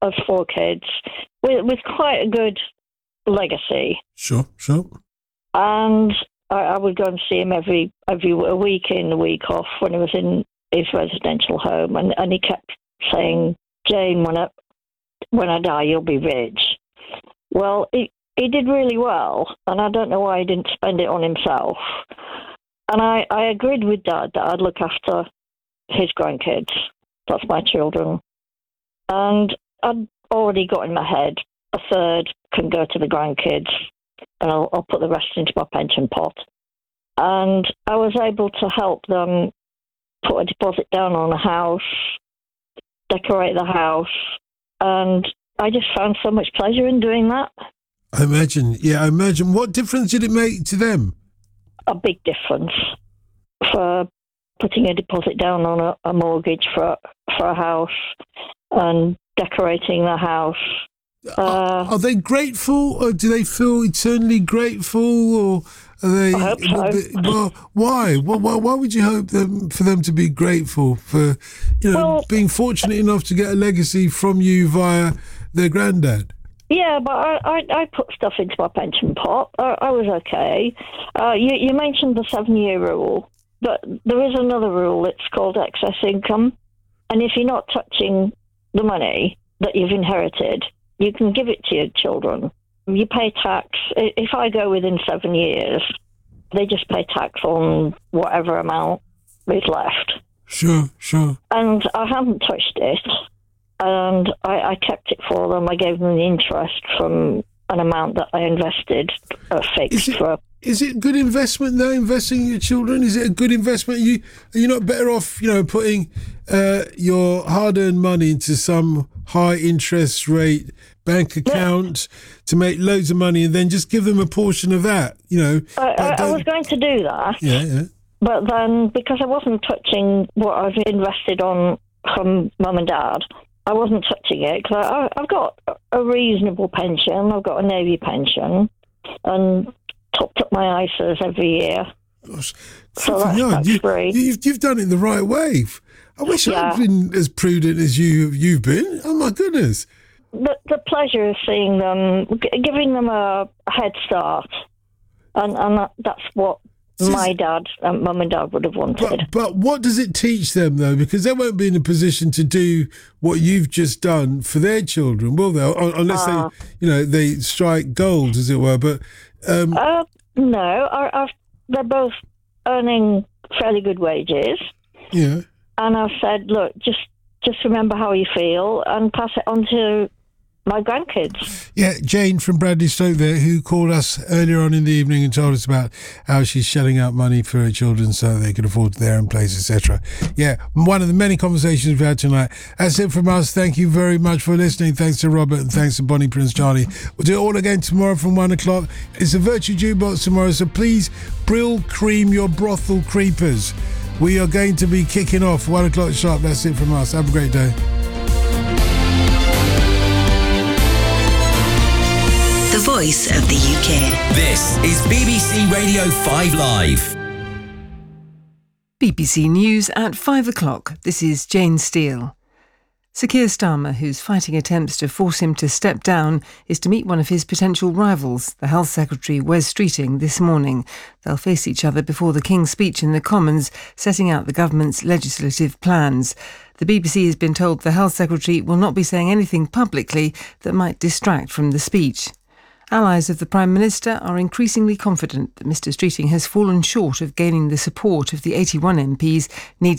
of 4 kids with quite a good legacy. Sure. And I would go and see him every a week in, a week off when he was in his residential home. And he kept saying, Jane, when I die, you'll be rich. Well, he did really well, and I don't know why he didn't spend it on himself. And I agreed with Dad that I'd look after his grandkids. That's my children. And I'd already got in my head, a third can go to the grandkids, and I'll put the rest into my pension pot. And I was able to help them put a deposit down on a house, decorate the house, and I just found so much pleasure in doing that. I imagine. What difference did it make to them? A big difference. For putting a deposit down on a mortgage for a house and decorating the house. Are they grateful, or do they feel eternally grateful, or are they? I hope so. Well, why? Why would you hope for them to be grateful for, being fortunate enough to get a legacy from you via their granddad? Yeah, but I put stuff into my pension pot. I was okay. You mentioned the 7-year rule, but there is another rule. It's called excess income, and if you're not touching the money that you've inherited, you can give it to your children. You pay tax. If I go within 7 years, they just pay tax on whatever amount is left. Sure. And I haven't touched it, and I kept it for them. I gave them the interest from an amount that I invested fixed for. Is it good investment, though, investing in your children? Is it a good investment? Are you not better off, putting your hard-earned money into some high-interest rate bank account to make loads of money and then just give them a portion of that, I was going to do that. Yeah. But then, because I wasn't touching what I've invested on from Mum and Dad, I wasn't touching it because I've got a reasonable pension. I've got a Navy pension and topped up my ISAs every year. Gosh, so that's free. You've done it the right way. I wish I'd been as prudent as you've been. Oh, my goodness. The pleasure of seeing them, giving them a head start, and that's what my dad and Mum and Dad would have wanted. But what does it teach them, though? Because they won't be in a position to do what you've just done for their children, will they? Unless they strike gold, as it were. But no, they're both earning fairly good wages. Yeah. And I've said, look, just remember how you feel and pass it on to my grandkids. Yeah, Jane from Bradley Stoke there, who called us earlier on in the evening and told us about how she's shelling out money for her children so they can afford their own place, etc. Yeah, one of the many conversations we've had tonight. That's it from us. Thank you very much for listening. Thanks to Robert and thanks to Bonnie Prince Charlie. We'll do it all again tomorrow from 1 o'clock. It's a Virtue Jukebox tomorrow, so please Brill cream your brothel creepers. We are going to be kicking off 1 o'clock sharp. That's it from us. Have a great day. The voice of the UK. This is BBC Radio 5 Live. BBC News at 5 o'clock. This is Jane Steele. Sir Keir Starmer, who's fighting attempts to force him to step down, is to meet one of his potential rivals, the Health Secretary Wes Streeting, this morning. They'll face each other before the King's speech in the Commons, setting out the government's legislative plans. The BBC has been told the Health Secretary will not be saying anything publicly that might distract from the speech. Allies of the Prime Minister are increasingly confident that Mr Streeting has fallen short of gaining the support of the 81 MPs needed